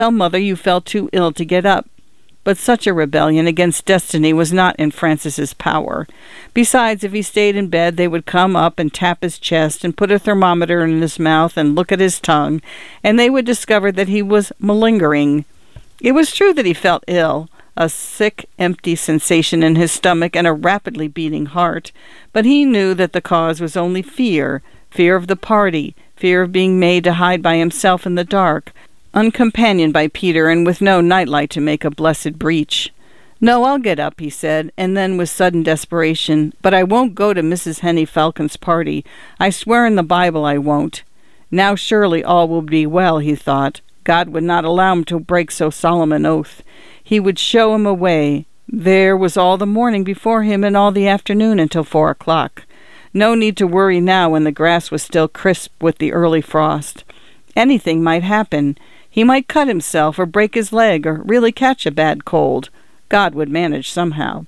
Tell Mother you felt too ill to get up. But such a rebellion against destiny was not in Francis's power. Besides, if he stayed in bed, they would come up and tap his chest and put a thermometer in his mouth and look at his tongue, and they would discover that he was malingering. It was true that he felt ill, a sick, empty sensation in his stomach and a rapidly beating heart, but he knew that the cause was only fear of the party, fear of being made to hide by himself in the dark, uncompanioned by Peter and with no nightlight to make a blessed breach. "No, I'll get up," he said, and then with sudden desperation, "but I won't go to Mrs. Henny Falcon's party. I swear in the Bible I won't." Now surely all will be well, he thought. God would not allow him to break so solemn an oath. He would show him a way. There was all the morning before him and all the afternoon until 4 o'clock. No need to worry now when the grass was still crisp with the early frost. Anything might happen. He might cut himself or break his leg or really catch a bad cold. God would manage somehow.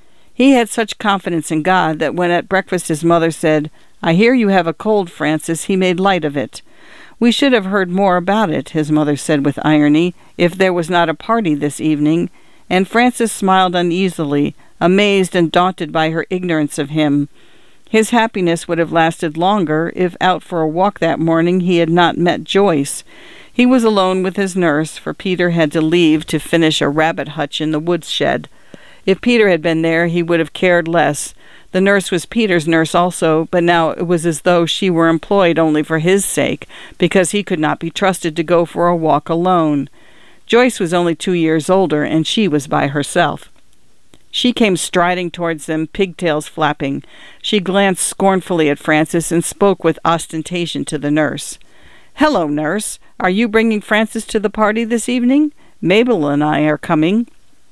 He had such confidence in God that when at breakfast his mother said, "I hear you have a cold, Francis," he made light of it. "We should have heard more about it," his mother said with irony, "if there was not a party this evening," and Francis smiled uneasily, amazed and daunted by her ignorance of him. His happiness would have lasted longer if out for a walk that morning he had not met Joyce. He was alone with his nurse, for Peter had to leave to finish a rabbit hutch in the woodshed. If Peter had been there, he would have cared less. The nurse was Peter's nurse also, but now it was as though she were employed only for his sake, because he could not be trusted to go for a walk alone. Joyce was only 2 years older, and she was by herself. She came striding towards them, pigtails flapping. She glanced scornfully at Francis and spoke with ostentation to the nurse. "Hello, nurse. Are you bringing Francis to the party this evening? Mabel and I are coming."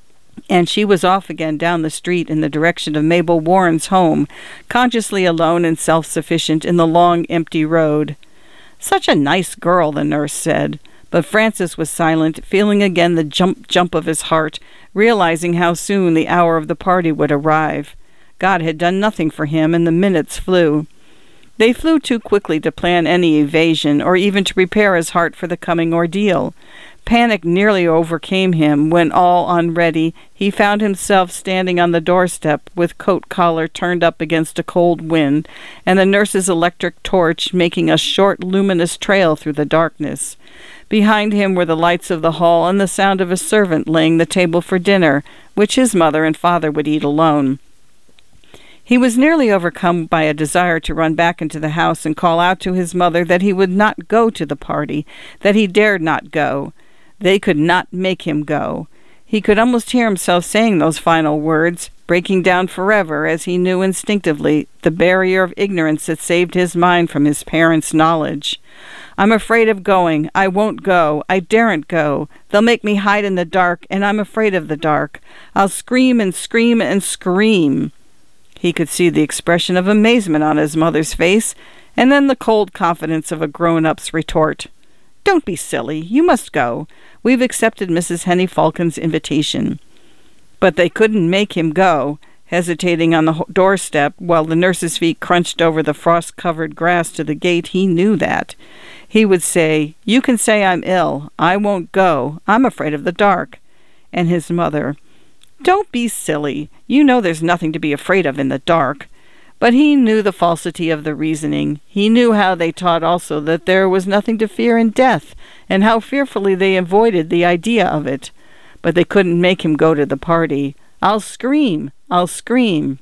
And she was off again down the street in the direction of Mabel Warren's home, consciously alone and self-sufficient in the long, empty road. "Such a nice girl," the nurse said. But Francis was silent, feeling again the jump of his heart, realizing how soon the hour of the party would arrive. God had done nothing for him, and the minutes flew. They flew too quickly to plan any evasion, or even to prepare his heart for the coming ordeal. Panic nearly overcame him when, all unready, he found himself standing on the doorstep with coat collar turned up against a cold wind, and the nurse's electric torch making a short, luminous trail through the darkness. Behind him were the lights of the hall and the sound of a servant laying the table for dinner, which his mother and father would eat alone. He was nearly overcome by a desire to run back into the house and call out to his mother that he would not go to the party, that he dared not go. They could not make him go. He could almost hear himself saying those final words, breaking down forever, as he knew instinctively, the barrier of ignorance that saved his mind from his parents' knowledge. "I'm afraid of going. I won't go. I daren't go. They'll make me hide in the dark, and I'm afraid of the dark. I'll scream and scream and scream." He could see the expression of amazement on his mother's face, and then the cold confidence of a grown-up's retort. "Don't be silly. You must go. We've accepted Mrs. Henny Falcon's invitation." But they couldn't make him go, hesitating on the doorstep while the nurse's feet crunched over the frost-covered grass to the gate. He knew that. He would say, "You can say I'm ill. I won't go. I'm afraid of the dark." And his mother, "Don't be silly. You know there's nothing to be afraid of in the dark." But he knew the falsity of the reasoning. He knew how they taught also that there was nothing to fear in death, and how fearfully they avoided the idea of it. But they couldn't make him go to the party. "I'll scream. I'll scream."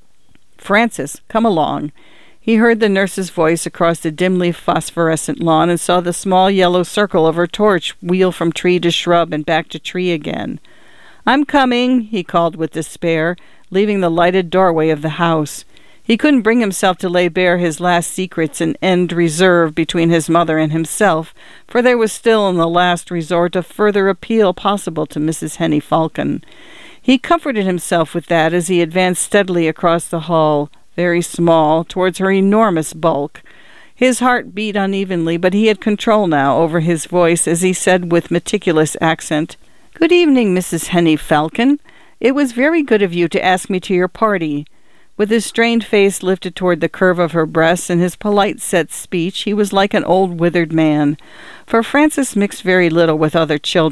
"Francis, come along." He heard the nurse's voice across the dimly phosphorescent lawn and saw the small yellow circle of her torch wheel from tree to shrub and back to tree again. "I'm coming," he called with despair, leaving the lighted doorway of the house. He couldn't bring himself to lay bare his last secrets and end reserve between his mother and himself, for there was still in the last resort a further appeal possible to Mrs. Henny Falcon. He comforted himself with that as he advanced steadily across the hall, very small, towards her enormous bulk. His heart beat unevenly, but he had control now over his voice as he said with meticulous accent, "Good evening, Mrs. Henny Falcon. It was very good of you to ask me to your party. With his strained face lifted toward the curve of her breasts and his polite set speech, he was like an old withered man. For Francis mixed very little with other children.